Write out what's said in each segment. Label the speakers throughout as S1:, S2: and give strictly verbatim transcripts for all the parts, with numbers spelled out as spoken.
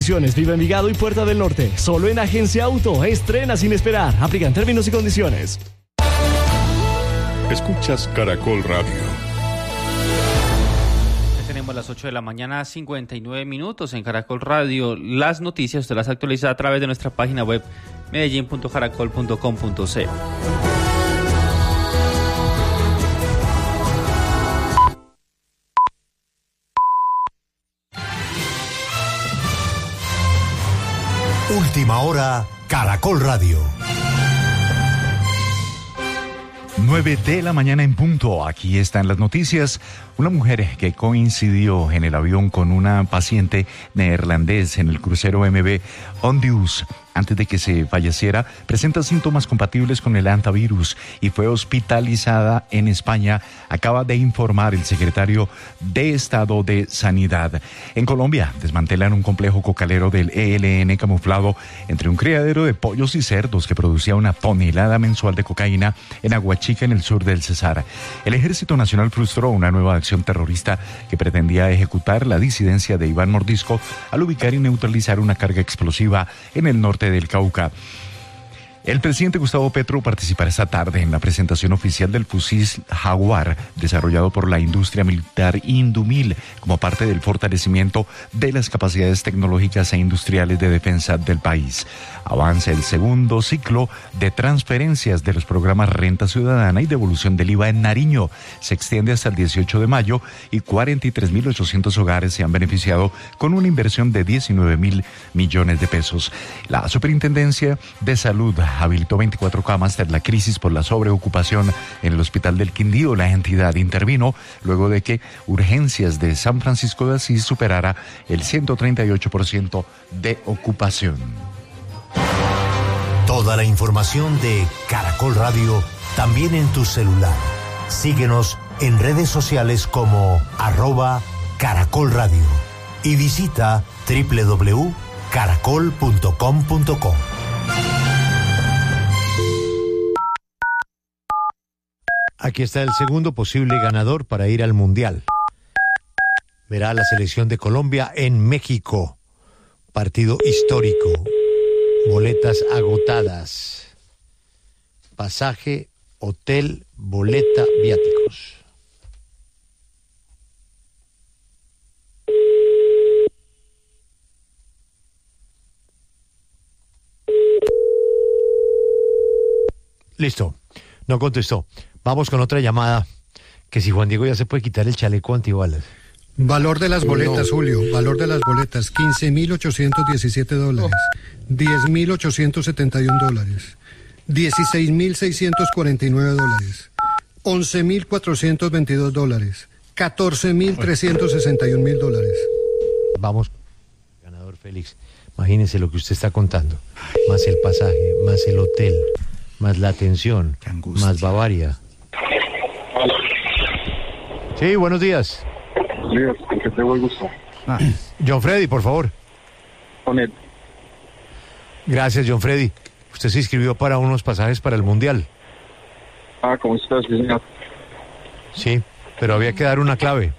S1: Viva Envigado y Puerta del Norte. Solo en Agencia Auto. Estrena sin esperar. Aplican términos y condiciones.
S2: Escuchas Caracol Radio.
S3: Tenemos las ocho de la mañana, cincuenta y nueve minutos en Caracol Radio. Las noticias usted las actualiza a través de nuestra página web medellín punto caracol punto com punto co.
S4: Última hora, Caracol Radio.
S5: nueve de la mañana en punto. Aquí están las noticias. Una mujer que coincidió en el avión con una paciente neerlandés en el crucero M V Ondius antes de que se falleciera, presenta síntomas compatibles con el hantavirus y fue hospitalizada en España, acaba de informar el secretario de Estado de Sanidad. En Colombia, desmantelan un complejo cocalero del E L N camuflado entre un criadero de pollos y cerdos que producía una tonelada mensual de cocaína en Aguachica, en el sur del Cesar. El Ejército Nacional frustró una nueva acción terrorista que pretendía ejecutar la disidencia de Iván Mordisco al ubicar y neutralizar una carga explosiva en el norte del Cauca. El presidente Gustavo Petro participará esta tarde en la presentación oficial del fusil Jaguar, desarrollado por la industria militar Indumil, como parte del fortalecimiento de las capacidades tecnológicas e industriales de defensa del país. Avanza el segundo ciclo de transferencias de los programas Renta Ciudadana y devolución del I V A en Nariño. Se extiende hasta el dieciocho de mayo y cuarenta y tres mil ochocientos hogares se han beneficiado con una inversión de diecinueve mil millones de pesos. La Superintendencia de Salud habilitó veinticuatro camas tras la crisis por la sobreocupación en el Hospital del Quindío. La entidad intervino luego de que Urgencias de San Francisco de Asís superara el ciento treinta y ocho por ciento de ocupación.
S4: Toda la información de Caracol Radio también en tu celular. Síguenos en redes sociales como arroba Caracol Radio y visita doble u doble u doble u punto caracol punto com punto co. Aquí está el segundo posible ganador para ir al Mundial. Verá la selección de Colombia en México. Partido histórico. Boletas agotadas. Pasaje, hotel, boleta, viáticos. Listo. No contestó. Vamos con otra llamada, que si Juan Diego ya se puede quitar el chaleco antibalas.
S6: Valor de las boletas, no. Julio, valor de las boletas, quince mil ochocientos diecisiete dólares, diez mil ochocientos setenta y uno dólares, dieciséis mil seiscientos cuarenta y nueve dólares, once mil cuatrocientos veintidós dólares, catorce mil trescientos sesenta y un mil dólares.
S4: Vamos, ganador Félix, imagínese lo que usted está contando, más el pasaje, más el hotel, más la atención, más Bavaria. Sí, buenos días.
S7: Buenos días, ¿con qué tengo el gusto?
S4: Ah. John Freddy, por favor.
S7: Con él.
S4: Gracias, John Freddy. Usted se inscribió para unos pasajes para el Mundial.
S7: Ah, ¿cómo estás, señor?
S4: Sí, pero había que dar una clave.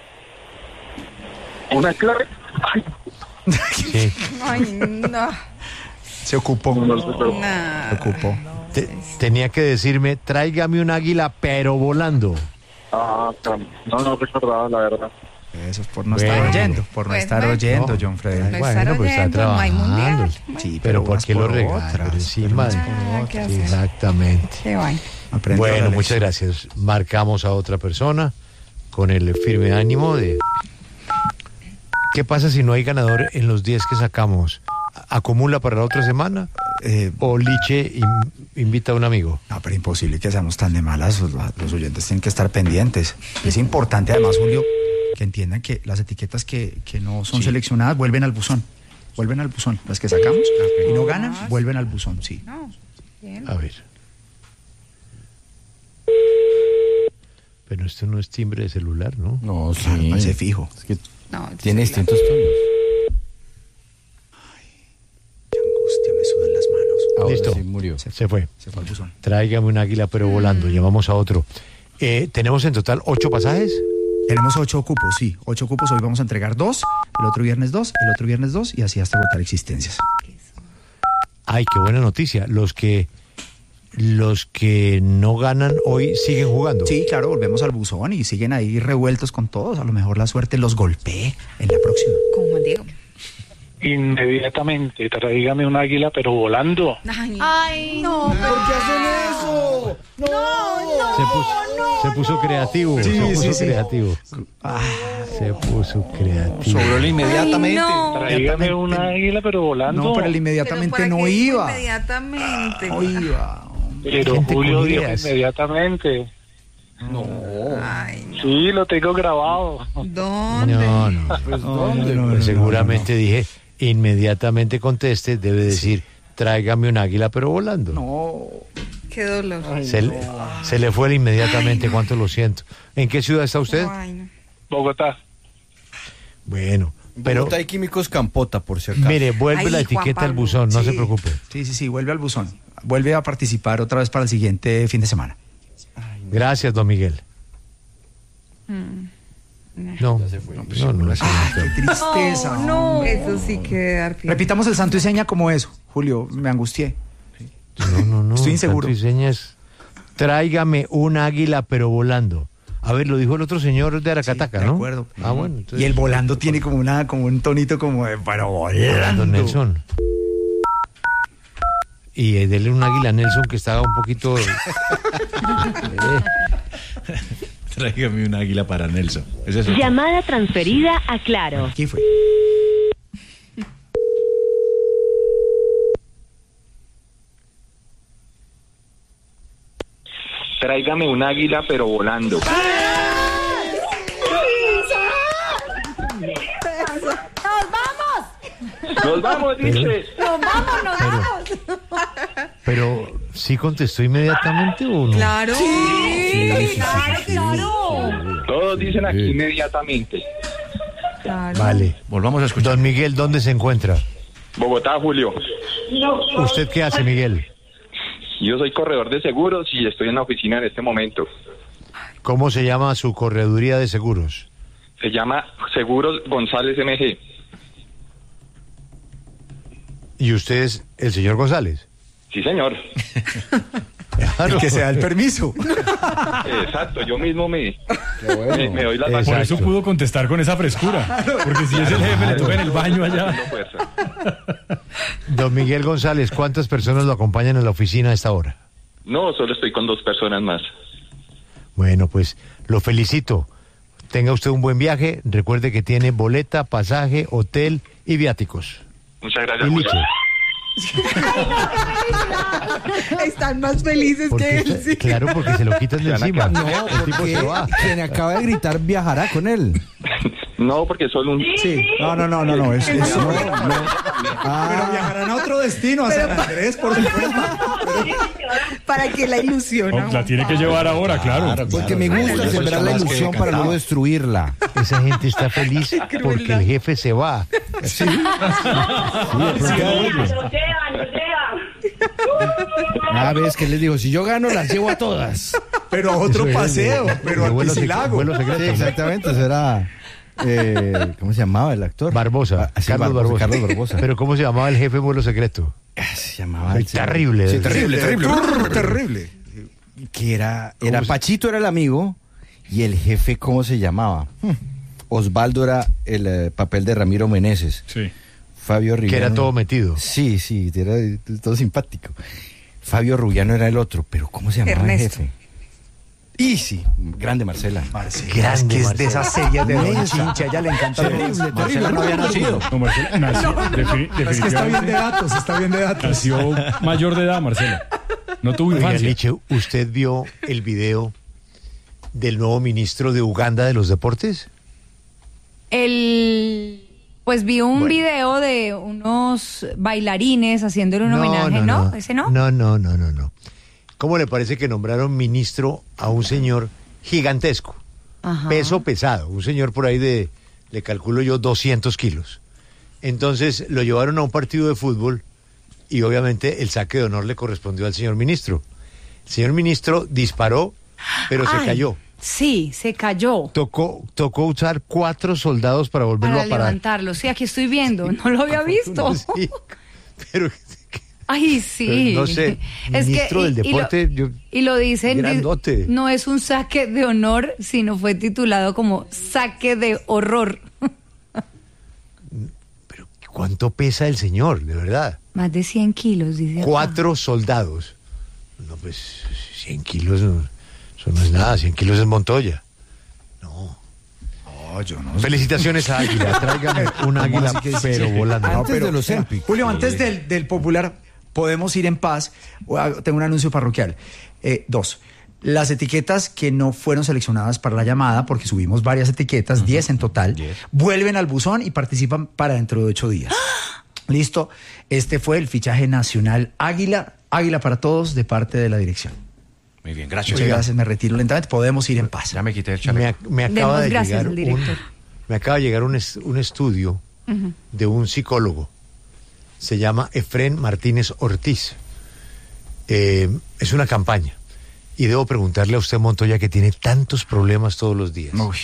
S7: ¿Una clave? Ay.
S4: Sí.
S8: Ay, no.
S5: Se ocupó.
S7: No, no,
S8: no,
S5: se ocupó.
S4: Te, tenía que decirme, tráigame un águila, pero volando.
S7: Ah, no, no recordaba, la verdad.
S5: Eso es por no
S4: bueno,
S5: estar oyendo, por no
S8: pues
S5: estar
S8: bueno,
S5: oyendo,
S4: no,
S5: John Freddy.
S8: No
S4: bueno,
S8: estar
S4: pues está
S8: oyendo, no hay
S4: trabajando.
S8: mundial.
S5: Sí,
S4: pero ¿por
S5: vas
S4: qué lo
S5: por
S4: regala?
S5: otras,
S4: Pero encima.
S8: Ah, ¿qué haces?
S4: Exactamente.
S8: Qué vaina.
S5: Aprende
S4: Bueno,
S5: la
S4: muchas
S5: lección.
S4: gracias. Marcamos a otra persona con el firme ánimo de... ¿Qué pasa si no hay ganador en los diez que sacamos? ¿Acumula para la otra semana?
S5: Eh,
S4: ¿O Liche in- invita a un amigo?
S5: No, pero imposible que seamos tan de malas. Los, los oyentes tienen que estar pendientes. Es importante, además, Julio, que entiendan que las etiquetas que, que no son
S4: Sí.
S5: seleccionadas vuelven al buzón. Vuelven al buzón. Las que sacamos y no ganan, vuelven al buzón, sí.
S8: No, bien.
S4: A ver. Pero esto no es timbre de celular, ¿no?
S9: No, sí.
S5: Claro, parece fijo.
S9: Es que
S8: No,
S9: tiene
S8: sí.
S9: distintos tonos.
S5: Qué angustia, me sudan las manos.
S9: Ahora
S4: Listo.
S9: sí murió.
S5: Se,
S4: Se fue.
S5: se fue al buzón.
S4: Tráigame un águila, pero volando. Llamamos a otro. Eh, ¿Tenemos en total ocho pasajes?
S2: Tenemos ocho cupos, sí, ocho cupos. Hoy vamos a entregar dos, el otro viernes dos, el otro viernes dos y así hasta agotar existencias.
S9: Ay, qué buena noticia. Los que los que no ganan hoy siguen jugando.
S2: Sí, claro, volvemos al buzón y siguen ahí revueltos con todos. A lo mejor la suerte los golpee en la próxima.
S8: Con Juan Diego.
S10: Inmediatamente, tráigame un águila, pero volando.
S8: Ay, Ay no.
S11: ¿Por qué hacen eso? No, no.
S9: Se puso,
S8: no,
S9: se puso creativo.
S2: Sí,
S9: se puso
S2: sí, sí.
S9: creativo.
S2: Ah,
S9: Se puso creativo.
S11: Sobró el inmediatamente.
S8: Ay, no.
S10: Tráigame un águila, pero volando.
S2: no, pero el inmediatamente
S8: Pero ¿para
S2: no
S8: qué dijo
S2: iba.
S8: Inmediatamente.
S2: No iba.
S10: Pero
S9: Gente
S10: Julio
S9: con
S10: dijo
S9: ideas.
S10: inmediatamente.
S11: No.
S8: Ay, no.
S10: Sí, lo tengo grabado.
S8: ¿Dónde?
S9: No, no.
S11: Pues,
S2: No,
S11: ¿dónde?
S2: no, no,
S9: Pues
S2: no,
S9: seguramente dije, inmediatamente conteste, debe decir, tráigame un águila, pero volando.
S2: No.
S8: Qué dolor.
S11: Ay,
S9: Se,
S11: no.
S9: le, se le fue el inmediatamente,
S8: Ay, no.
S9: cuánto lo siento. ¿En qué ciudad está usted?
S8: Ay, no.
S10: Bogotá.
S9: Bueno, pero
S11: Bogotá y Químicos Campota, por si acaso.
S9: mire, vuelve
S8: Ay,
S9: la
S8: Juan
S9: etiqueta al
S8: Pablo.
S9: buzón, no
S2: Sí.
S9: se preocupe.
S2: Sí, sí, sí, vuelve al buzón. Vuelve a participar otra vez para el siguiente fin de semana.
S9: Gracias, don Miguel.
S8: Mm.
S9: No,
S11: Ya se fue.
S9: no, no, no,
S2: Ah, qué tristeza.
S8: No,
S2: hombre.
S8: eso sí que debe dar pie.
S2: Repitamos el santo y seña como eso. Julio, me angustié.
S9: no, no, no.
S2: Estoy inseguro.
S9: Santo y señas, tráigame un águila, pero volando. A ver, lo dijo el otro señor de Aracataca,
S2: de
S9: ¿no?
S2: acuerdo.
S9: Ah, bueno. Entonces,
S2: Y el volando tiene como una, como un tonito como de, pero volando.
S9: Don Nelson. Y eh, dele un águila a Nelson que estaba un poquito... eh,
S5: Tráigame un águila para Nelson. ¿Es eso?
S12: Llamada transferida a Claro.
S2: ¿Quién fue?
S7: Tráigame un águila, pero volando. ¡Nos vamos, dice!
S8: ¡Nos vamos, nos vamos!
S9: pero, ¿sí contestó inmediatamente o no?
S8: ¡Claro!
S9: sí, sí,
S8: ¡Claro,
S9: sí,
S8: claro!
S7: Todos dicen aquí inmediatamente.
S8: Claro.
S9: Vale.
S5: Volvamos a escuchar.
S9: Don Miguel, ¿dónde se encuentra?
S7: Bogotá, Julio.
S9: ¿Usted qué hace, Miguel?
S7: Yo soy corredor de seguros y estoy en la oficina en este momento.
S9: ¿Cómo se llama su correduría de seguros?
S7: Se llama Seguros González M G.
S9: ¿Y usted es el señor González?
S7: Sí, señor.
S2: El que se da el permiso.
S7: Exacto, yo mismo me,
S11: bueno.
S7: me, me doy las
S9: Exacto.
S13: Por eso pudo contestar con esa frescura. Porque si es el jefe, le toca en el baño allá.
S7: fuerza.
S9: Don Miguel González, ¿cuántas personas lo acompañan en la oficina a esta hora?
S7: No, solo estoy con dos personas más.
S9: Bueno, pues lo felicito. Tenga usted un buen viaje. Recuerde que tiene boleta, pasaje, hotel y viáticos.
S7: Muchas gracias,
S9: Y
S7: Julio.
S9: liche.
S8: Están más felices
S9: Porque
S8: que él,
S9: está-
S8: sí.
S9: Claro, porque se lo quitan de encima.
S11: No,
S9: El tipo
S11: porque
S9: se va.
S11: quien acaba de gritar viajará con él.
S7: No, porque solo un...
S2: Sí. No, no, no, no, no. Es, es-
S11: No, no.
S2: Pero
S11: Ah,
S2: viajarán a otro destino, a San Andrés, por supuesto.
S8: Para que la ilusiona.
S13: No, la tiene que llevar ahora, claro.
S11: porque me gusta sembrar la ilusión para luego destruirla.
S9: Esa gente está feliz porque el jefe se va.
S11: Sí. Sí, de pronto- Ah, ves que les digo, si yo gano las llevo a todas.
S2: Pero a otro
S9: Eso es,
S2: paseo,
S9: de-
S2: pero
S9: de
S2: al
S9: vuelo sec-
S2: Piscilago.
S9: vuelo secreto.
S11: Sí, exactamente, será eh, ¿cómo se llamaba el actor?
S9: Barbosa,
S11: Ah, sí,
S9: Carlos Barbosa.
S11: Carlos Barbosa.
S9: Pero ¿cómo se llamaba el jefe en vuelo secreto?
S11: Ah, se llamaba
S9: Muy
S11: el señor-
S9: terrible.
S11: Sí, terrible, terrible.
S2: Terrible, terrible.
S11: Que era, era Pachito era el amigo y el jefe, ¿cómo se llamaba? Hmm. Osvaldo era el eh, papel de Ramiro Meneses.
S13: Sí.
S11: Fabio Rubiano.
S9: Que era todo metido.
S11: Sí, sí, era eh, todo simpático. Fabio Rubiano era el otro, pero ¿cómo se llamaba
S8: Ernesto.
S11: el jefe? Y sí, grande Marcela.
S2: Marcela,
S9: Grande
S2: es que es de
S9: Marcela.
S2: esas series de Don
S11: Inmensa.
S2: Chincha, a ella le encanta.
S11: Terrible,
S2: Marcela
S11: terrible.
S2: no había nacido.
S13: No, Marcela, nació, defini-
S2: Es que está bien de
S13: definitivamente
S2: datos, está bien de datos.
S13: nació mayor de edad, Marcela. No tuvo
S9: Oiga,
S13: infancia.
S9: Liche, ¿usted vio el video del nuevo ministro de Uganda de los deportes?
S14: El pues vi un
S9: Bueno.
S14: video de unos bailarines haciéndole un homenaje, ¿no? ¿Ese no?
S9: No, no, no, no, no. ¿Cómo le parece que nombraron ministro a un señor gigantesco?
S14: Ajá.
S9: Peso pesado, un señor por ahí de, le calculo yo, doscientos kilos. Entonces lo llevaron a un partido de fútbol y obviamente el saque de honor le correspondió al señor ministro. El señor ministro disparó, pero se
S14: Ay,
S9: cayó.
S14: Sí, se cayó.
S9: Tocó, tocó usar cuatro soldados para volverlo
S14: Para
S9: a parar.
S14: levantarlo. Sí, aquí estoy viendo. No lo había visto.
S9: Sí, pero
S14: Ay, sí.
S9: no sé, ministro del deporte,
S14: y
S9: yo-
S14: lo, y lo dicen,
S9: grandote.
S14: di- no es un saque de honor, sino fue titulado como saque de horror.
S9: ¿Cuánto pesa el señor, de verdad?
S14: Más de cien kilos, dice. acá.
S9: Cuatro soldados. No, pues cien kilos, no, eso no es nada, cien kilos es Montoya.
S2: No, yo no.
S9: Felicitaciones a Águila, tráigame un águila,
S2: Así que sí,
S9: pero
S2: sí.
S9: volando.
S2: No,
S11: Antes
S2: pero,
S11: de los
S2: vea,
S11: Olímpicos.
S2: Julio, antes del, del popular, podemos ir en paz. O hago- Tengo un anuncio parroquial. Eh, dos. Las etiquetas que no fueron seleccionadas para la llamada, porque subimos varias etiquetas, diez en total, vuelven al buzón y participan para dentro de ocho días. Listo. Este fue el fichaje nacional Águila. Águila para todos de parte de la dirección.
S5: Muy bien, gracias.
S2: Muchas gracias, me retiro lentamente. Podemos ir en paz.
S5: Ya me quité el
S9: Me,
S5: chaleco.
S9: ac- me acaba
S14: Demos
S9: de
S14: gracias
S9: llegar
S14: al
S9: un,
S14: director.
S9: me acaba de llegar un, es- un estudio
S14: Ujú.
S9: de un psicólogo. Se llama Efrén Martínez Ortiz. Eh, es una campaña. Y debo preguntarle a usted, Montoya, que tiene tantos problemas todos los días.
S2: Uy.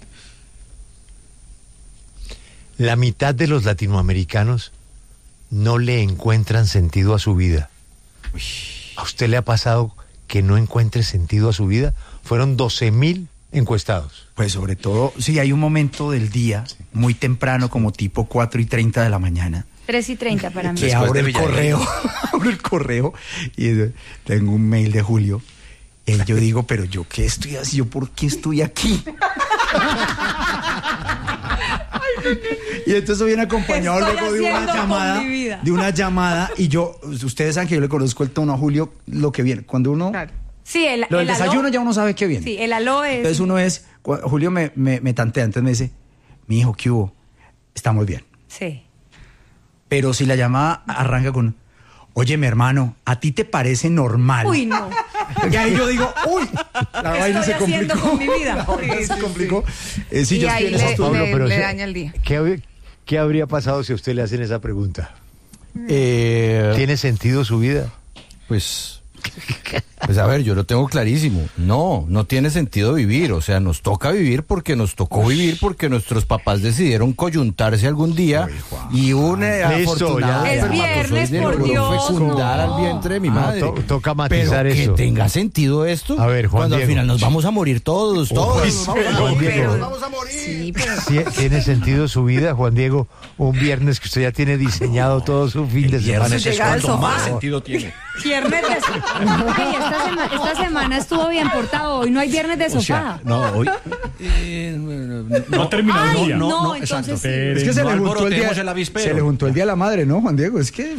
S9: La mitad de los latinoamericanos no le encuentran sentido a su vida. ¿A usted le ha pasado que no encuentre sentido a su vida? Fueron doce mil encuestados.
S2: Pues sobre todo, sí, hay un momento del día, muy temprano, como tipo cuatro y treinta de la mañana,
S14: tres y treinta para mí.
S2: que abro el correo, abro el correo y eh, tengo un mail de Julio. Y yo digo, pero yo qué estoy haciendo, ¿por qué estoy aquí? Y entonces viene acompañado
S14: ¿Qué estoy
S2: luego de una
S14: haciendo con
S2: llamada,
S14: mi vida?
S2: de una llamada, y yo, ustedes saben que yo le conozco el tono a Julio, lo que viene. Cuando uno,
S14: Sí, el,
S2: lo del
S14: el aló-
S2: desayuno ya uno sabe qué viene.
S14: Sí, el aló es.
S2: Entonces uno es, cu- Julio me, me, me tantea, entonces me dice, mi hijo, ¿qué hubo? Estamos bien.
S14: Sí.
S2: Pero si la llamada arranca con, oye, mi hermano, ¿a ti te parece normal?
S14: Uy, no.
S2: Y ahí yo digo, uy, la
S14: ¿Qué
S2: vaina se
S14: estoy haciendo
S2: complicó.
S14: con mi vida?
S2: La vaina
S14: Sí,
S2: se
S14: sí,
S2: complicó. Eh, sí,
S8: Y
S2: yo
S8: ahí
S2: estoy en ese
S8: le-
S2: estudio.
S8: le-
S9: pero
S8: le
S9: se-
S8: daña el día.
S9: ¿Qué, hab- qué habría pasado si a usted le hacen esa pregunta?
S11: Eh,
S9: ¿Tiene sentido su vida?
S11: Pues, pues a ver, yo lo tengo clarísimo. No, no tiene sentido vivir. O sea, nos toca vivir porque nos tocó vivir porque nuestros papás decidieron coyuntarse algún día y un eh,
S9: Listo,
S11: afortunado
S9: ya. Es
S14: viernes,
S11: espermatozoide
S14: por
S11: logró
S14: Dios,
S11: fecundar
S14: no.
S11: al vientre de mi
S9: Ah,
S11: madre.
S9: to- toca matizar
S11: Pero
S9: eso.
S11: que tenga sentido esto.
S9: A ver, Juan
S11: cuando
S9: Diego.
S11: al final nos vamos a morir todos, todos.
S9: Uy,
S11: nos vamos a
S9: Juan
S11: morir,
S9: Diego.
S11: nos vamos a morir.
S8: Sí, pero
S9: ¿Sí- ¿Tiene sentido su vida, Juan Diego? Un viernes que usted ya tiene diseñado todo su fin de semana.
S8: viernes es cuando más
S5: sentido tiene.
S14: Viernes de sofá. Ay, esta, sema- esta semana estuvo bien portado. Hoy no hay viernes de
S5: O sea,
S14: sofá.
S5: no, hoy. eh,
S13: No ha terminado
S14: Ay,
S13: el día.
S14: no,
S5: no, no,
S14: entonces
S5: exacto.
S14: sí.
S13: Esperen.
S2: Es que se
S5: No
S2: le, juntó el día,
S5: alborotemos el avispero.
S2: se le juntó el día a la madre, ¿no, Juan Diego? Es que...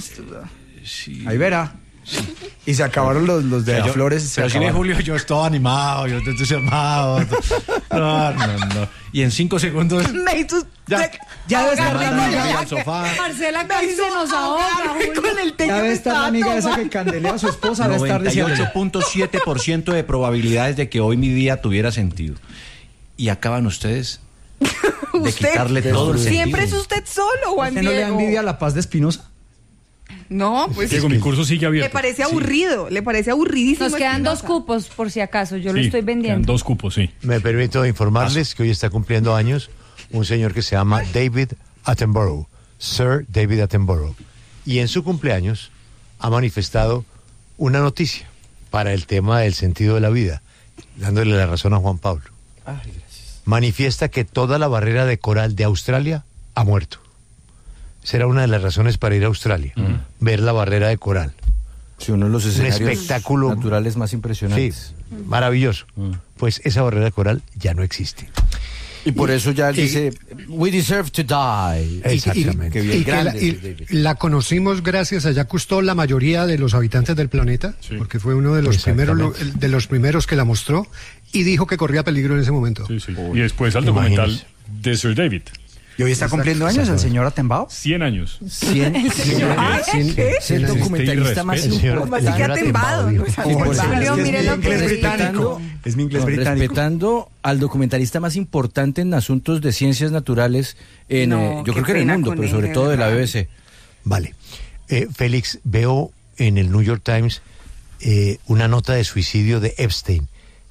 S2: Ahí verá. Y se acabaron los, los de
S5: Pero
S2: las
S5: yo-
S2: flores. se
S5: Pero si de
S2: acabaron.
S5: Julio yo estoy animado, yo estoy entusiasmado. No, no, no. Y en cinco segundos.
S8: me hizo...
S5: Ya.
S2: Ya debe estar la
S5: Marta,
S2: amiga,
S5: al sofá.
S14: Marcela casi se nos ahoga, Julio.
S8: con el té
S2: ya
S8: que me
S2: debe estar la
S8: estaba
S2: amiga esa
S8: tomando.
S2: que candelea a su esposa, debe estar
S5: noventa y ocho
S2: diciendo.
S5: punto siete por ciento de probabilidades de que hoy mi día tuviera sentido. Y acaban ustedes de
S8: Usted
S5: quitarle todo el sentido.
S8: siempre es usted solo, Juan
S2: ¿Usted no le da
S8: Diego.
S2: envidia a la paz de Espinosa?
S8: No, pues
S13: Diego, mi curso sigue
S8: le
S13: abierto.
S8: parece aburrido, le parece aburridísimo.
S14: Nos quedan dos
S8: Espinosa.
S14: cupos, por si acaso. Yo lo
S13: Sí,
S14: estoy
S13: quedan
S14: vendiendo.
S13: dos cupos, sí.
S9: Me permito informarles que hoy está cumpliendo años un señor que se llama David Attenborough, Sir David Attenborough. Y en su cumpleaños ha manifestado una noticia para el tema del sentido de la vida, dándole la razón a Juan Pablo. Manifiesta que toda la barrera de coral de Australia ha muerto. Será una de las razones para ir a Australia, ver la barrera de coral.
S11: Sí, uno de los
S9: Un
S11: escenarios
S9: espectáculo
S11: naturales más
S9: Sí,
S11: impresionantes.
S9: maravilloso. Pues esa barrera de coral ya no existe.
S11: Y por eso ya él
S9: Y-
S11: dice, we deserve to die.
S9: Exactamente.
S11: Que bien
S6: Y que la,
S11: grande,
S6: y
S11: David.
S6: la conocimos gracias a Jacques Cousteau, la mayoría de los habitantes del planeta, porque fue uno de los primeros lu-
S9: Exactamente.
S6: de los primeros que la mostró y dijo que corría peligro en ese momento.
S13: Sí, sí. Y después al
S9: Imagínese.
S13: documental de Sir David.
S2: ¿Y hoy está cumpliendo años el señor Attenborough?
S13: cien años.
S11: Cien- cien-
S8: Ay,
S11: cien-
S8: ¿qué?
S11: es el documentalista más
S13: El
S9: señor-
S11: importante.
S8: Así que atembado. ¿no?
S11: Y por
S8: Julio,
S11: eso-
S8: mire lo que
S2: inglés
S8: dice.
S2: británico. Es mi inglés
S11: No,
S2: británico.
S11: respetando al documentalista más importante en asuntos de ciencias naturales en,
S8: No,
S11: eh, yo
S8: qué
S11: creo que en el
S8: pena
S11: mundo,
S8: con
S11: pero
S8: él,
S11: sobre
S8: de
S11: todo de la
S8: verdad.
S11: B B C.
S9: Vale. Eh, Félix, veo en el New York Times eh, una nota de suicidio de Epstein.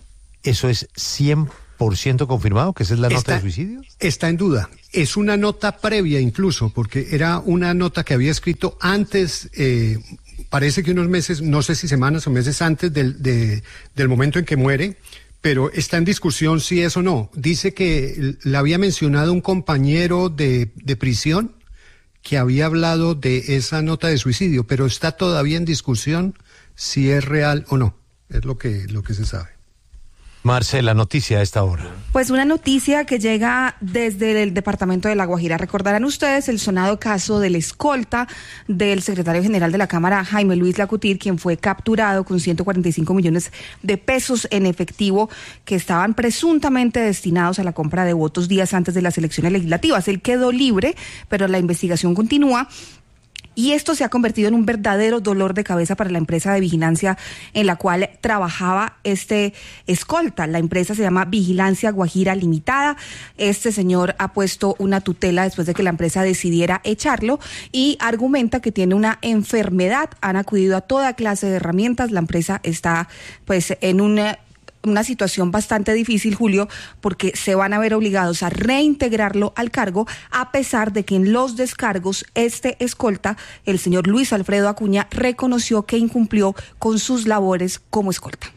S9: ¿Eso es cien por ciento confirmado que esa es la nota
S6: Está-
S9: de suicidio?
S6: Está en duda. Es una nota previa incluso, porque era una nota que había escrito antes, eh, parece que unos meses, no sé si semanas o meses antes del, de- del momento en que muere, pero está en discusión si es o no. Dice que le había mencionado un compañero de, de prisión que había hablado de esa nota de suicidio, pero está todavía en discusión si es real o no. Es lo que, lo que se sabe.
S9: Marcela, noticia a esta hora.
S8: Pues una noticia que llega desde el departamento de La Guajira. Recordarán ustedes el sonado caso del escolta del secretario general de la Cámara, Jaime Luis Lacutir, quien fue capturado con ciento cuarenta y cinco millones de pesos en efectivo que estaban presuntamente destinados a la compra de votos días antes de las elecciones legislativas. Él quedó libre, pero la investigación continúa. Y esto se ha convertido en un verdadero dolor de cabeza para la empresa de vigilancia en la cual trabajaba este escolta. La empresa se llama Vigilancia Guajira Limitada. Este señor ha puesto una tutela después de que la empresa decidiera echarlo y argumenta que tiene una enfermedad. Han acudido a toda clase de herramientas. La empresa está pues en una... una situación bastante difícil, Julio, porque se van a ver obligados a reintegrarlo al cargo, a pesar de que en los descargos este escolta, el señor Luis Alfredo Acuña, reconoció que incumplió con sus labores como escolta.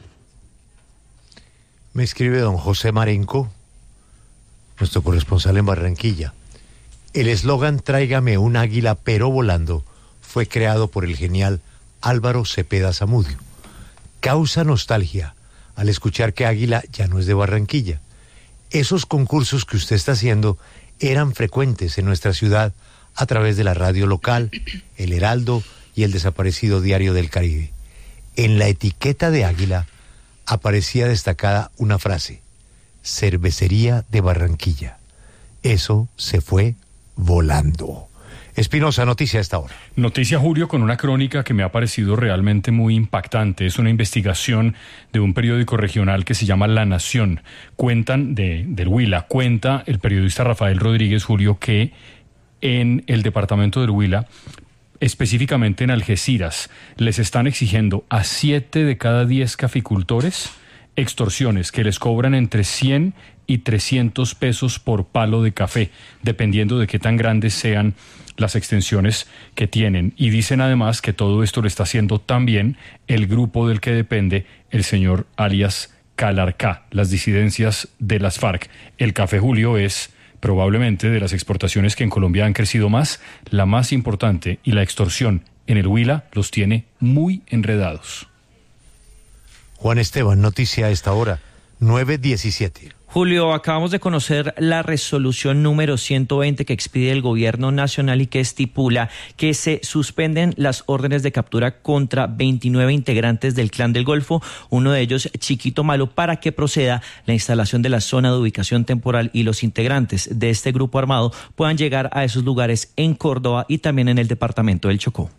S9: Me escribe don José Marenco, nuestro corresponsal en Barranquilla. El eslogan "Tráigame un águila pero volando" fue creado por el genial Álvaro Cepeda Zamudio. Causa nostalgia al escuchar que Águila ya no es de Barranquilla. Esos concursos que usted está haciendo eran frecuentes en nuestra ciudad a través de la radio local, El Heraldo y el desaparecido Diario del Caribe. En la etiqueta de Águila aparecía destacada una frase: Cervecería de Barranquilla. Eso se fue volando. Espinosa, noticia a esta hora.
S13: Noticia, Julio, con una crónica que me ha parecido realmente muy impactante. Es una investigación de un periódico regional que se llama La Nación. Cuentan, de, del Huila, cuenta el periodista Rafael Rodríguez, Julio, que en el departamento del Huila, específicamente en Algeciras, les están exigiendo a siete de cada diez caficultores extorsiones que les cobran entre cien y trescientos pesos por palo de café, dependiendo de qué tan grandes sean las extensiones que tienen. Y dicen además que todo esto lo está haciendo también el grupo del que depende el señor alias Calarcá, las disidencias de las FARC. El café, Julio, es probablemente de las exportaciones que en Colombia han crecido más, la más importante, y la extorsión en el Huila los tiene muy enredados.
S9: Juan Esteban, noticia a esta hora, nueve diecisiete.
S15: Julio, acabamos de conocer la resolución número ciento veinte que expide el gobierno nacional y que estipula que se suspenden las órdenes de captura contra veintinueve integrantes del Clan del Golfo, uno de ellos Chiquito Malo, para que proceda la instalación de la zona de ubicación temporal y los integrantes de este grupo armado puedan llegar a esos lugares en Córdoba y también en el departamento del Chocó.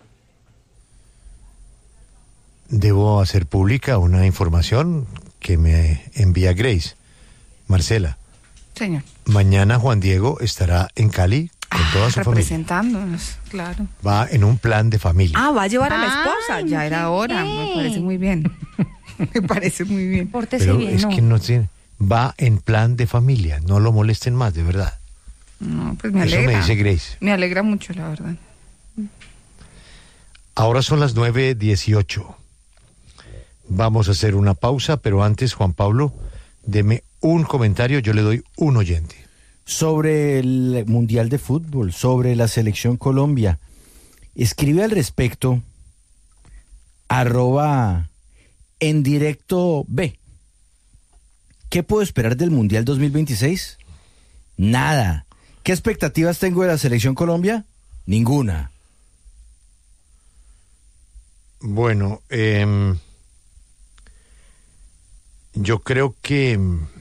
S9: Debo hacer pública una información que me envía Grace. Marcela,
S8: Señor.
S9: mañana Juan Diego estará en Cali con toda su familia.
S8: Representándonos, claro.
S9: Va en un plan de familia.
S8: Ah, va a llevar a la
S14: Ay,
S8: esposa. Ya era hora. Me parece muy bien. Me parece muy bien.
S14: Pórtese
S9: Pero
S14: bien,
S9: es
S14: no.
S9: que no tiene, va en plan de familia, no lo molesten más, de verdad.
S8: No, pues me
S9: Eso
S8: alegra.
S9: me dice Grace.
S8: Me alegra mucho, la verdad.
S9: Ahora son las nueve dieciocho. Vamos a hacer una pausa, pero antes, Juan Pablo, deme un comentario, yo le doy un oyente.
S11: Sobre el Mundial de Fútbol, sobre la Selección Colombia. Escribe al respecto arroba en directo B. ¿Qué puedo esperar del Mundial dos mil veintiséis? Nada. ¿Qué expectativas tengo de la Selección Colombia? Ninguna.
S9: Bueno, eh, yo creo que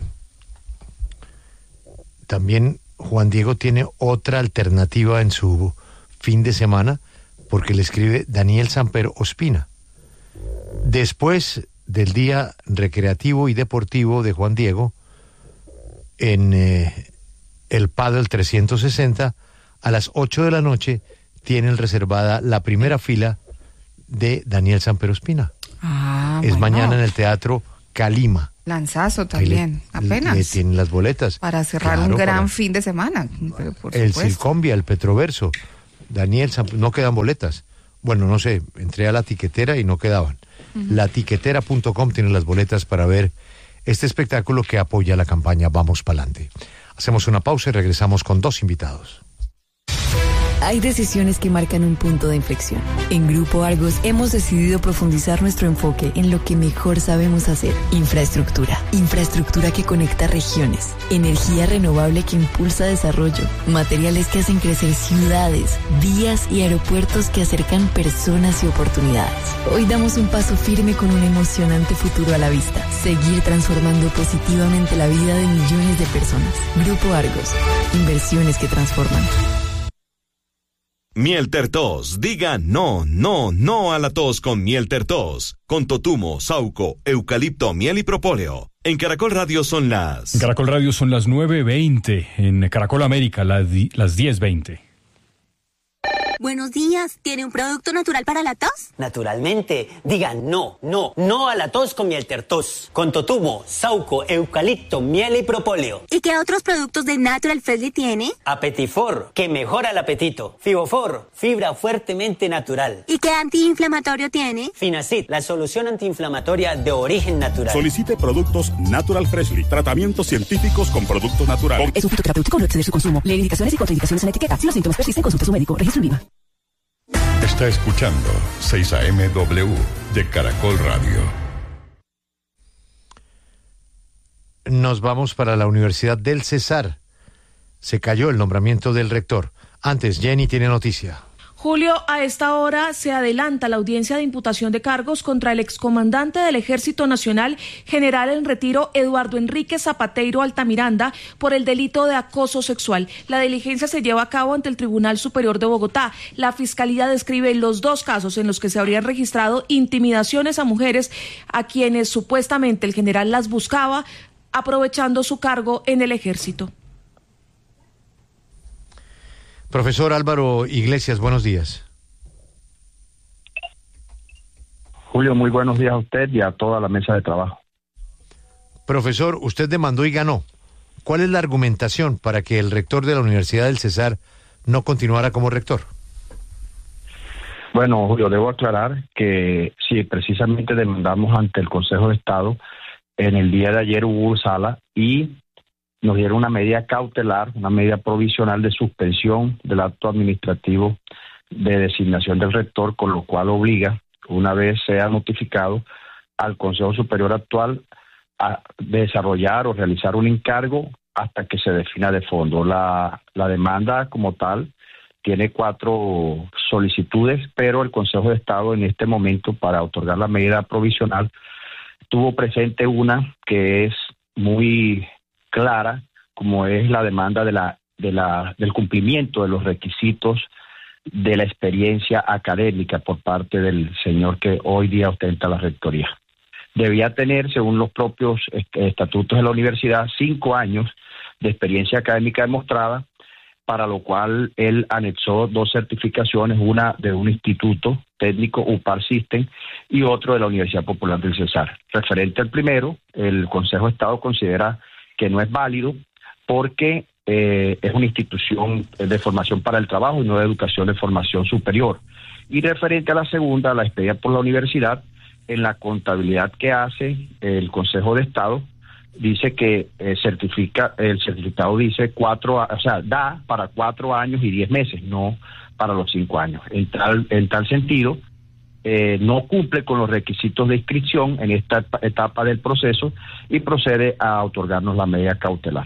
S9: también Juan Diego tiene otra alternativa en su fin de semana, porque le escribe Daniel Samper Ospina. Después del día recreativo y deportivo de Juan Diego, en eh, el Paddle trescientos sesenta, a las ocho de la noche, tienen reservada la primera fila de Daniel Samper Ospina.
S8: Ah,
S9: es
S8: bueno.
S9: mañana en el Teatro Calima.
S8: Lanzazo también,
S9: le,
S8: apenas.
S9: Le tienen las boletas.
S8: Para cerrar
S9: Claro,
S8: un gran
S9: para
S8: fin de semana. Pero por
S9: el
S8: supuesto.
S9: Silcombia, el Petroverso. Daniel, no quedan boletas. Bueno, no sé, entré a la tiquetera y no quedaban. Uh-huh. La tiquetera punto com tiene las boletas para ver este espectáculo que apoya la campaña Vamos Pa'lante. Hacemos una pausa y regresamos con dos invitados.
S16: Hay decisiones que marcan un punto de inflexión. En Grupo Argos hemos decidido profundizar nuestro enfoque en lo que mejor sabemos hacer. Infraestructura. Infraestructura que conecta regiones. Energía renovable que impulsa desarrollo. Materiales que hacen crecer ciudades, vías y aeropuertos que acercan personas y oportunidades. Hoy damos un paso firme con un emocionante futuro a la vista. Seguir transformando positivamente la vida de millones de personas. Grupo Argos. Inversiones que transforman.
S17: Miel Tertos, diga no, no, no a la tos con Miel Tertos, con totumo, sauco, eucalipto, miel y propóleo. En Caracol Radio son las...
S13: En Caracol Radio son las nueve veinte, en Caracol América la di- las diez veinte.
S18: Buenos días, ¿tiene un producto natural para la tos?
S19: Naturalmente, diga no, no, no a la tos con Miel Tertos, con totumo, sauco, eucalipto, miel y propóleo.
S18: ¿Y qué otros productos de Natural Freshly tiene?
S19: Apetifor, que mejora el apetito. Fibofor, fibra fuertemente natural.
S18: ¿Y qué antiinflamatorio tiene?
S19: Finacid, la solución antiinflamatoria de origen natural.
S20: Solicite productos Natural Freshly, tratamientos científicos con productos naturales.
S21: Es un fitoterapéutico, no exceder su consumo. Lee indicaciones y contraindicaciones en la etiqueta. Si los síntomas persisten, consulte a su médico. Registro INVIMA.
S20: Está escuchando seis A M W de Caracol Radio.
S9: Nos vamos para la Universidad del Cesar. Se cayó el nombramiento del rector. Antes, Jenny tiene noticia.
S22: Julio, a esta hora se adelanta la audiencia de imputación de cargos contra el excomandante del Ejército Nacional, general en retiro Eduardo Enrique Zapateiro Altamiranda, por el delito de acoso sexual. La diligencia se lleva a cabo ante el Tribunal Superior de Bogotá. La Fiscalía describe los dos casos en los que se habrían registrado intimidaciones a mujeres a quienes supuestamente el general las buscaba, aprovechando su cargo en el Ejército.
S9: Profesor Álvaro Iglesias, buenos días.
S23: Julio, muy buenos días a usted y a toda la mesa de trabajo.
S9: Profesor, usted demandó y ganó. ¿Cuál es la argumentación para que el rector de la Universidad del Cesar no continuara como rector?
S23: Bueno, Julio, debo aclarar que sí, precisamente demandamos ante el Consejo de Estado. En el día de ayer hubo sala y nos dieron una medida cautelar, una medida provisional de suspensión del acto administrativo de designación del rector, con lo cual obliga, una vez sea notificado, al Consejo Superior actual a desarrollar o realizar un encargo hasta que se defina de fondo. La, la demanda como tal tiene cuatro solicitudes, pero el Consejo de Estado en este momento, para otorgar la medida provisional, tuvo presente una que es muy clara, como es la demanda de la, de la, del cumplimiento de los requisitos de la experiencia académica por parte del señor que hoy día ostenta la rectoría. Debía tener, según los propios estatutos de la universidad, cinco años de experiencia académica demostrada, para lo cual él anexó dos certificaciones, una de un instituto técnico, U P A R System, y otro de la Universidad Popular del Cesar. Referente al primero, el Consejo de Estado considera que no es válido porque eh, es una institución de formación para el trabajo y no de educación de formación superior. Y referente a la segunda, la expedida por la universidad, en la contabilidad que hace el Consejo de Estado, dice que eh, certifica, el certificado dice cuatro, o sea, da para cuatro años y diez meses, no para los cinco años. En tal, en tal sentido, Eh, no cumple con los requisitos de inscripción en esta etapa del proceso y procede a otorgarnos la medida cautelar.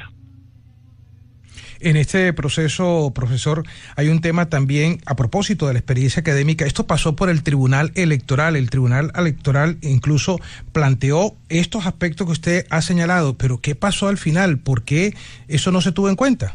S24: En este proceso, profesor, hay un tema también a propósito de la experiencia académica. Esto pasó por el Tribunal Electoral. El Tribunal Electoral incluso planteó estos aspectos que usted ha señalado, pero ¿qué pasó al final? ¿Por qué eso no se tuvo en cuenta?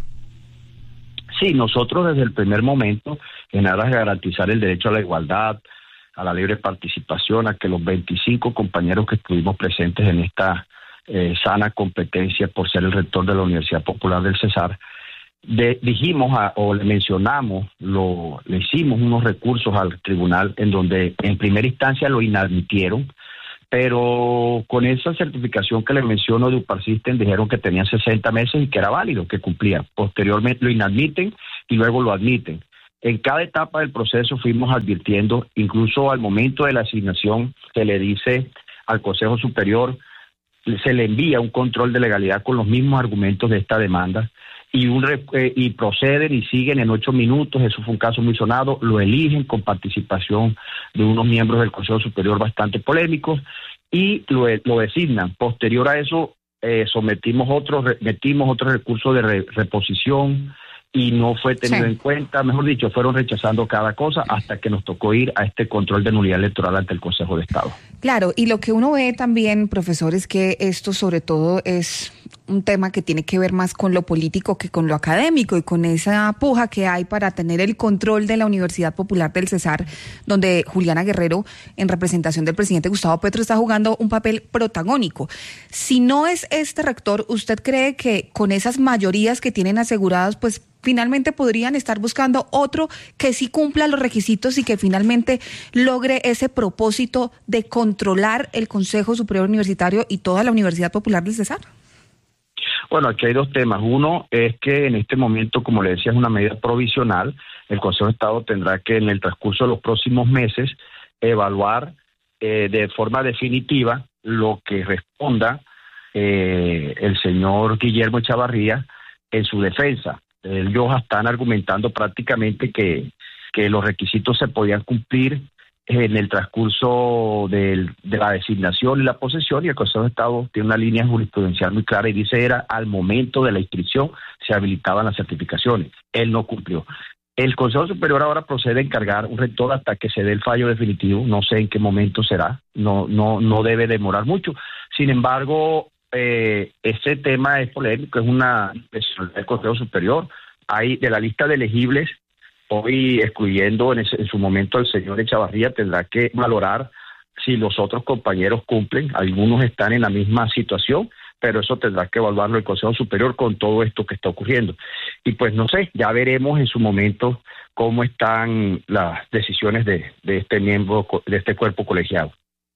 S23: Sí, nosotros desde el primer momento, en aras de garantizar el derecho a la igualdad, a la libre participación, a que los veinticinco compañeros que estuvimos presentes en esta eh, sana competencia por ser el rector de la Universidad Popular del Cesar, de, dijimos a, o le mencionamos, lo, le hicimos unos recursos al tribunal en donde en primera instancia lo inadmitieron pero con esa certificación que les menciono de Upar System dijeron que tenían sesenta meses y que era válido, que cumplía. Posteriormente lo inadmiten y luego lo admiten. En cada etapa del proceso fuimos advirtiendo, incluso al momento de la asignación se le dice al Consejo Superior, se le envía un control de legalidad con los mismos argumentos de esta demanda y, un, eh, y proceden y siguen en ocho minutos. Eso fue un caso muy sonado, lo eligen con participación de unos miembros del Consejo Superior bastante polémicos y lo, lo designan. Posterior a eso eh, sometimos otros, metimos otros recursos de re, reposición y no fue tenido sí. en cuenta, mejor dicho, fueron rechazando cada cosa hasta que nos tocó ir a este control de nulidad electoral ante el Consejo de Estado.
S8: Claro, y lo que uno ve también, profesor, es que esto sobre todo es un tema que tiene que ver más con lo político que con lo académico y con esa puja que hay para tener el control de la Universidad Popular del Cesar, donde Juliana Guerrero, en representación del presidente Gustavo Petro, está jugando un papel protagónico. Si no es este rector, ¿usted cree que con esas mayorías que tienen aseguradas, pues finalmente podrían estar buscando otro que sí cumpla los requisitos y que finalmente logre ese propósito de controlar el Consejo Superior Universitario y toda la Universidad Popular del Cesar?
S23: Bueno, aquí hay dos temas. Uno es que en este momento, como le decía, es una medida provisional. El Consejo de Estado tendrá que en el transcurso de los próximos meses evaluar eh, de forma definitiva lo que responda eh, el señor Guillermo Echavarría en su defensa. Ellos están argumentando prácticamente que, que los requisitos se podían cumplir en el transcurso del, de la designación y la posesión, y el Consejo de Estado tiene una línea jurisprudencial muy clara y dice era al momento de la inscripción se habilitaban las certificaciones. Él no cumplió. El Consejo Superior ahora procede a encargar un rector hasta que se dé el fallo definitivo, no sé en qué momento será, no, no, no debe demorar mucho. Sin embargo, Eh, este tema es polémico, es una decisión del Consejo Superior. Hay de la lista de elegibles, hoy excluyendo en, ese, en su momento al señor Echavarría, tendrá que valorar si los otros compañeros cumplen. Algunos están en la misma situación, pero eso tendrá que evaluarlo el Consejo Superior con todo esto que está ocurriendo. Y pues no sé, ya veremos en su momento cómo están las decisiones de, de este miembro, de este cuerpo colegiado.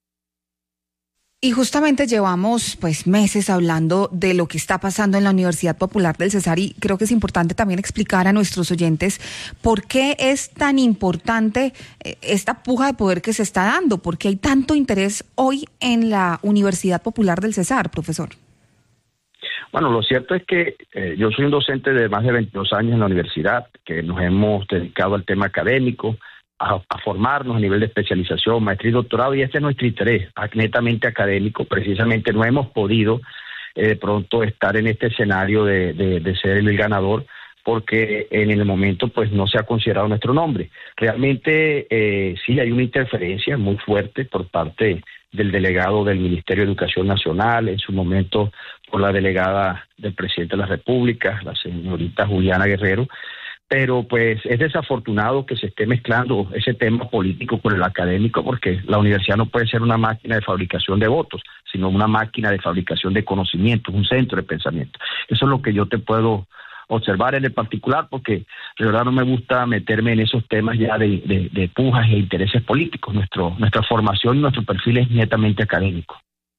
S8: Y justamente llevamos pues meses hablando de lo que está pasando en la Universidad Popular del Cesar y creo que es importante también explicar a nuestros oyentes por qué es tan importante esta puja de poder que se está dando, por qué hay tanto interés hoy en la Universidad Popular del Cesar, profesor.
S23: Bueno, lo cierto es que eh, yo soy un docente de más de veintidós años en la universidad, que nos hemos dedicado al tema académico, A, a formarnos a nivel de especialización, maestría y doctorado, y este es nuestro interés, netamente académico. Precisamente no hemos podido eh, de pronto estar en este escenario de, de, de ser el ganador, porque en el momento pues no se ha considerado nuestro nombre. Realmente eh, sí hay una interferencia muy fuerte por parte del delegado del Ministerio de Educación Nacional, en su momento por la delegada del presidente de la República, la señorita Juliana Guerrero, pero pues es desafortunado que se esté mezclando ese tema político con el académico, porque la universidad no puede ser una máquina de fabricación de votos, sino una máquina de fabricación de conocimientos, un centro de pensamiento. Eso es lo que yo te puedo observar en el particular, porque de verdad no me gusta meterme en esos temas ya de, de, de pujas e intereses políticos. Nuestro, nuestra formación y nuestro perfil es netamente académico.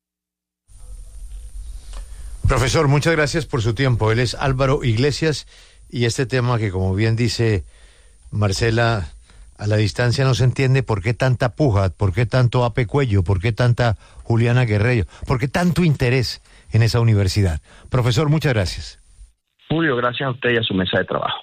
S9: Profesor, muchas gracias por su tiempo. Él es Álvaro Iglesias. Y este tema que, como bien dice Marcela, a la distancia no se entiende por qué tanta puja, por qué tanto Ape Cuello, por qué tanta Juliana Guerrero, por qué tanto interés en esa universidad. Profesor, muchas gracias.
S23: Julio, gracias a usted y a su mesa de trabajo.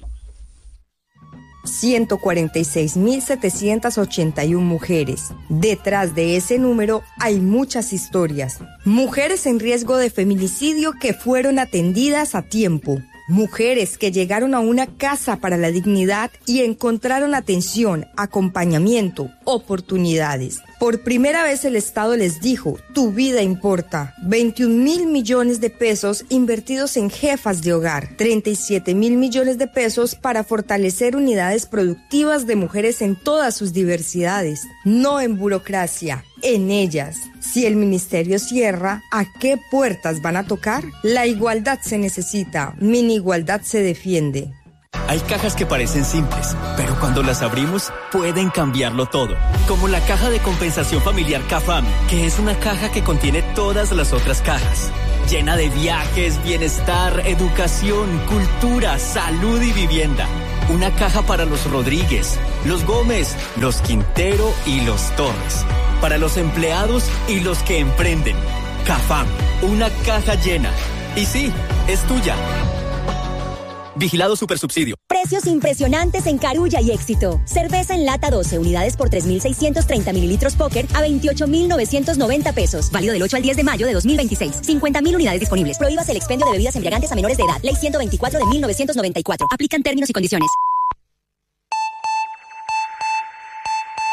S1: ciento cuarenta y seis mil setecientas ochenta y una mujeres. Detrás de ese número hay muchas historias. Mujeres en riesgo de feminicidio que fueron atendidas a tiempo. Mujeres que llegaron a una casa para la dignidad y encontraron atención, acompañamiento, oportunidades. Por primera vez el Estado les dijo, tu vida importa. veintiún mil millones de pesos invertidos en jefas de hogar. treinta y siete mil millones de pesos para fortalecer unidades productivas de mujeres en todas sus diversidades. No en burocracia, en ellas. Si el ministerio cierra, ¿a qué puertas van a tocar? La igualdad se necesita, min igualdad se defiende.
S3: Hay cajas que parecen simples, pero cuando las abrimos pueden cambiarlo todo. Como la caja de compensación familiar CAFAM, que es una caja que contiene todas las otras cajas. Llena de viajes, bienestar, educación, cultura, salud y vivienda. Una caja para los Rodríguez, los Gómez, los Quintero y los Torres. Para los empleados y los que emprenden. CAFAM, una caja llena. Y sí, es tuya. Vigilado Supersubsidio.
S4: Precios impresionantes en Carulla y Éxito. Cerveza en lata doce unidades por tres mil seiscientos treinta mililitros Póker a veintiocho mil novecientos noventa pesos. Válido del ocho al diez de mayo de dos mil veintiséis. cincuenta mil unidades disponibles. Prohíbas el expendio de bebidas embriagantes a menores de edad. Ley ciento veinticuatro de mil novecientos noventa y cuatro. Aplican términos y condiciones.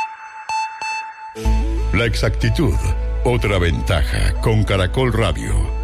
S20: La exactitud, otra ventaja con Caracol Radio.